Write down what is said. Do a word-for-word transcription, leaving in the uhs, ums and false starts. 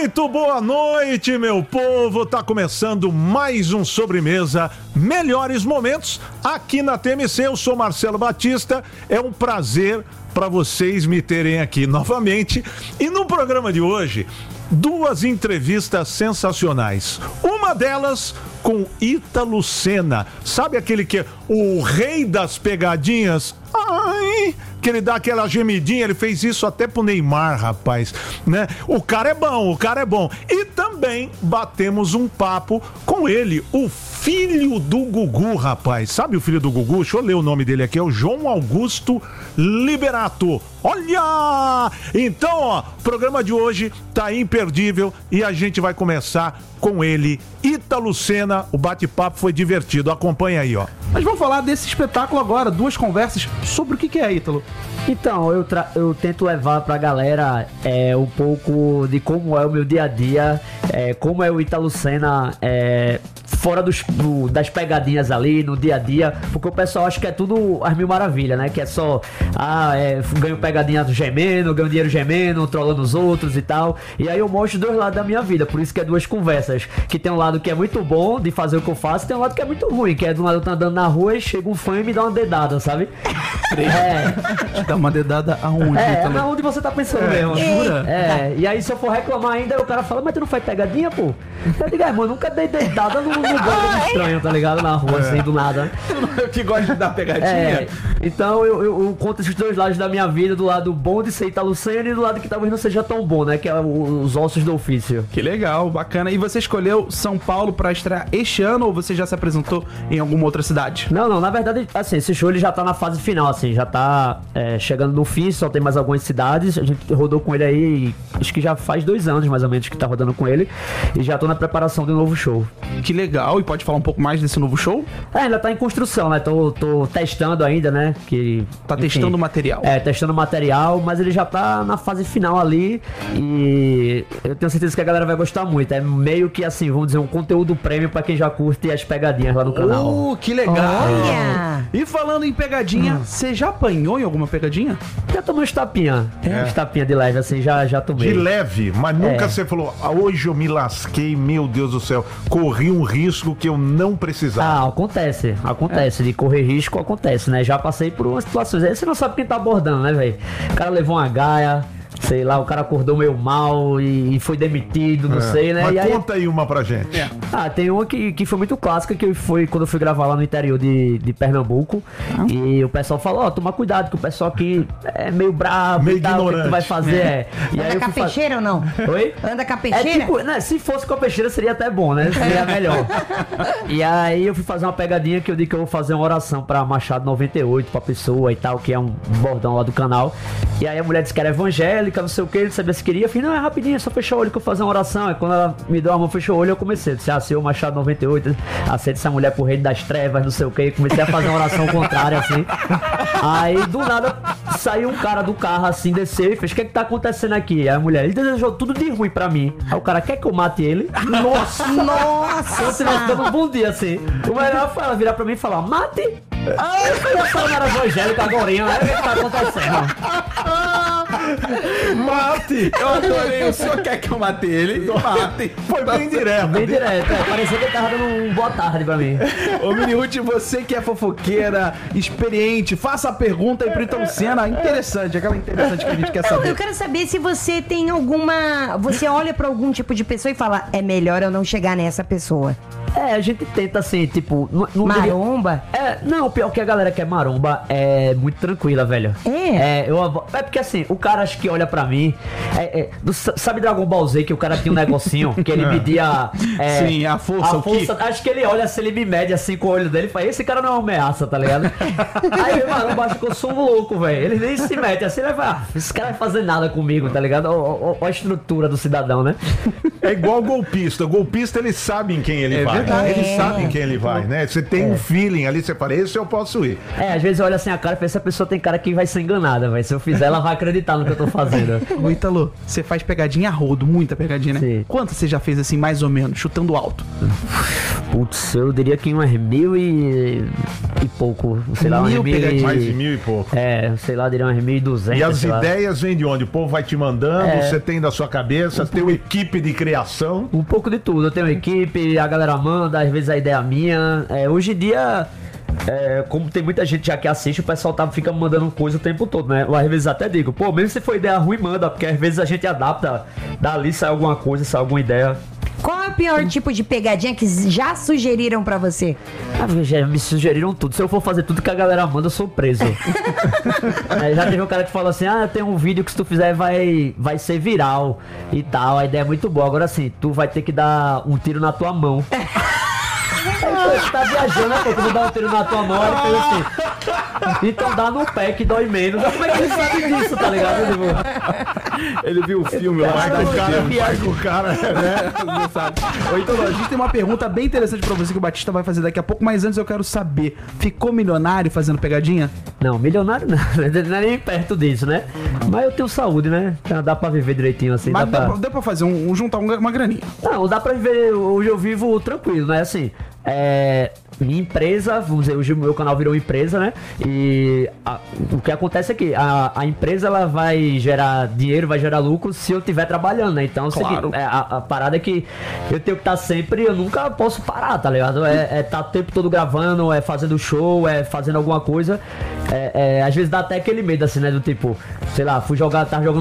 Muito boa noite, meu povo. Tá começando mais um Sobremesa Melhores Momentos aqui na T M C. Eu sou Marcelo Batista. É um prazer para vocês me terem aqui novamente. E no programa de hoje, duas entrevistas sensacionais. Uma delas com Ítalo Senna. Sabe aquele que é o rei das pegadinhas? Ai, que ele dá aquela gemidinha, ele fez isso até pro Neymar, rapaz, né? O cara é bom, o cara é bom. E também batemos um papo com ele, o filho do Gugu, rapaz. Sabe o filho do Gugu? Deixa eu ler o nome dele aqui, é o João Augusto Liberato. Olha! Então, ó, o programa de hoje tá imperdível e a gente vai começar com ele, Ítalo Senna. O bate-papo foi divertido, acompanha aí, ó. Mas vamos falar desse espetáculo agora, duas conversas sobre o que, que é, Ítalo. Então, eu, tra- eu tento levar pra galera é, um pouco de como é o meu dia a dia, é, como é o Ítalo Senna é, fora dos, do, das pegadinhas ali, no dia a dia, porque o pessoal acha que é tudo as mil maravilhas, né? Que é só, ah, é, ganho pegadinha gemendo, ganho dinheiro gemendo, trolando os outros e tal. E aí eu mostro dois lados da minha vida, por isso que é duas conversas, que tem um lado que é muito bom de fazer o que eu faço, e tem um lado que é muito ruim, que é do lado eu tô andando na rua e chega um fã e me dá uma dedada, sabe? É. Dá uma dedada aonde? É, na onde você tá pensando é, mesmo. Jura? É, e aí se eu for reclamar ainda, o cara fala, mas tu não faz pegadinha, pô? Eu digo, é, mano, nunca dei dedada num lugar estranho, tá ligado? Na rua, é. assim, do nada. Eu que gosto de dar pegadinha. É, então eu, eu, eu conto esses dois lados da minha vida, do lado bom de ser Ítalo Senna e do lado que talvez não seja tão bom, né? Que é o, os ossos do ofício. Que legal, bacana. E você escolheu São Paulo pra estrear este ano ou você já se apresentou em alguma outra cidade? Não, não, na verdade, assim, esse show ele já tá na fase final, assim, já tá é, chegando no fim, só tem mais algumas cidades. A gente rodou com ele aí, acho que já faz dois anos mais ou menos que tá rodando com ele. E já tô na preparação de um novo show. Que legal, e pode falar um pouco mais desse novo show? É, ainda tá em construção, né? Tô, tô testando ainda, né? Que, tá enfim, testando o material. É, testando o material, mas ele já tá na fase final ali. E eu tenho certeza que a galera vai gostar muito. É meio que assim, vamos dizer, um conteúdo prêmio pra quem já curte as pegadinhas lá no canal. Uh, que legal! Olha! E falando em pegadinha, você hum. já apanhou em alguma pegadinha? Já tomei uns tapinha. É. Uns tapinha de leve, assim, já, já tomei. De leve, mas nunca É. você falou, ah, hoje eu me lasquei, meu Deus do céu, corri um risco que eu não precisava. Ah, acontece, acontece, é. de correr risco acontece, né? Já passei por umas situações, aí você não sabe quem tá abordando, né, velho? O cara levou uma gaia, sei lá, o cara acordou meio mal e, e foi demitido, não é. sei, né? Mas e aí... conta aí uma pra gente. É. Ah, tem uma que, que foi muito clássica, que foi quando eu fui gravar lá no interior de, de Pernambuco. Ah. E o pessoal falou, ó, oh, toma cuidado, que o pessoal aqui é meio brabo, meio e tal, ignorante. O que tu vai fazer é... E Anda aí com a peixeira ou não? Oi? Anda com a peixeira? É tipo, né, se fosse com a peixeira seria até bom, né? Seria melhor. E aí eu fui fazer uma pegadinha que eu digo que eu vou fazer uma oração pra Machado noventa e oito, pra pessoa e tal, que é um bordão lá do canal. E aí a mulher disse que era evangélica, não sei o que, ele sabia se queria. Eu falei, não, é rapidinho, é só fechar o olho que eu vou fazer uma oração. Aí quando ela me deu a mão, fechou o olho, eu comecei. Eu disse, ah, seu Machado noventa e oito, aceita essa mulher pro reino das trevas, não sei o que. Comecei a fazer uma oração contrária, assim. Aí do nada saiu um cara do carro assim, desceu e fez, o que é que tá acontecendo aqui? Aí a mulher, ele desejou tudo de ruim pra mim. Aí o cara, quer que eu mate ele? Nossa! Nossa! Eu tivesse dando um bom dia, assim. O melhor foi ela virar pra mim e falar, mate! Ah, eu falei, essa não era evangélica agora, né? O que é que tá acontecendo? Mate! Eu adorei, o senhor quer que eu mate ele? Mate! Foi bem direto. Bem direto, é. Parecia que ele tava dando um boa tarde pra mim. Ô, Mini Ruth, você que é fofoqueira, experiente, faça a pergunta aí pro Ítalo Senna. Interessante, aquela interessante que a gente quer saber. Eu quero saber se você tem alguma... Você olha pra algum tipo de pessoa e fala, é melhor eu não chegar nessa pessoa. É, a gente tenta assim, tipo... Não, não maromba? Diria... É, não, pior que a galera que é maromba é muito tranquila, velho. É? É, eu, é porque assim, o cara acho que olha pra mim... É, é, do, sabe Dragon Ball Z, que o cara tinha um negocinho que ele media... É, sim, a força, a o força. que? Acho que ele olha, se ele me mede assim com o olho dele e fala, esse cara não é uma ameaça, tá ligado? Aí o maromba acha que eu sou um louco, velho. Ele nem se mete assim, ele vai falar, ah, esse cara vai fazer nada comigo, tá ligado? Olha a estrutura do cidadão, né? É igual golpista. O golpista, ele sabe em quem ele é vai. Verdade. Ele É. sabe em quem ele vai, né? Você tem é. um feeling ali, você fala, esse eu posso ir. É, às vezes eu olho assim a cara e penso, essa pessoa tem cara que vai ser enganada, velho. Se eu fizer, ela vai acreditar no que que eu tô fazendo. Ô, Ítalo, você faz pegadinha a rodo, muita pegadinha, né? Sim. Quantas você já fez assim, mais ou menos, chutando alto? Putz, eu diria que umas mil e, e pouco. Sei lá, umas Mil mil pegadinhas. Mais de e... mil e pouco. É, sei lá, diria umas mil e duzentas. E as sei lá. ideias vêm de onde? O povo vai te mandando, É. você tem da sua cabeça, tem uma equipe de criação. Um pouco de tudo. Eu tenho uma equipe, a galera manda, às vezes a ideia é minha. É, hoje em dia, é, como tem muita gente já que assiste, o pessoal tá, fica mandando coisa o tempo todo, né? Eu às vezes até digo, pô, mesmo se for ideia ruim, manda, porque às vezes a gente adapta, dali sai alguma coisa, sai alguma ideia. Qual é o pior tipo de pegadinha que já sugeriram pra você? Ah, já me sugeriram tudo. Se eu for fazer tudo que a galera manda, eu sou preso. É, já teve um cara que falou assim: ah, tem um vídeo que se tu fizer vai, vai ser viral e tal. A ideia é muito boa. Agora sim, tu vai ter que dar um tiro na tua mão. Aí, você tá viajando, né? Pô, tu não dá um tiro na tua mão, ele fez assim. Então dá no pé que dói menos. Como é que ele sabe disso, tá ligado? Tipo, Ele viu o filme lá. Vai com o cara, vai viagem. com o cara, né? Não sabe. Ô, Ítalo, a gente tem uma pergunta bem interessante pra você que o Batista vai fazer daqui a pouco, mas antes eu quero saber, ficou milionário fazendo pegadinha? não, milionário não. Não é nem perto disso, né? Mas eu tenho saúde, né? Então dá pra viver direitinho assim. Mas dá deu pra... pra, deu pra fazer um, um- juntar um- uma graninha. Não, dá pra viver. Hoje eu vivo tranquilo, né? Assim, é, minha empresa, vamos dizer, hoje o meu canal virou empresa, né? E a- o que acontece é que a, a empresa ela vai gerar dinheiro, vai gerar lucro se eu estiver trabalhando, né? Então, Claro. se- é, a, a parada é que eu tenho que estar sempre, eu nunca posso parar, tá ligado? É estar o tempo todo gravando, é fazendo show, é fazendo alguma coisa. É, é, às vezes dá até aquele medo, assim, né? Do tipo, sei lá, fui jogar, tava jogando